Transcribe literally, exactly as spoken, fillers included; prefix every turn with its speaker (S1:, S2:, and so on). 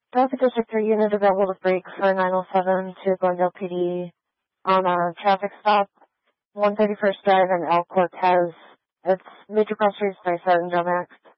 S1: Traffic District three unit available to break for nine oh seven to Glendale P D on a traffic stop, one thirty-first Drive in El Cortez. It's major cross streets by Sergeant Joe Max.